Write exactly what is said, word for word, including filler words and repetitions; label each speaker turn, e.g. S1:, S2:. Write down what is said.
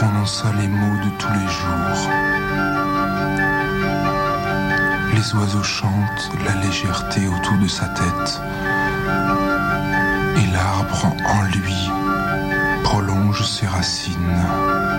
S1: prononça les mots de tous les jours. Les oiseaux chantent la légèreté autour de sa tête, et l'arbre en lui prolonge ses racines.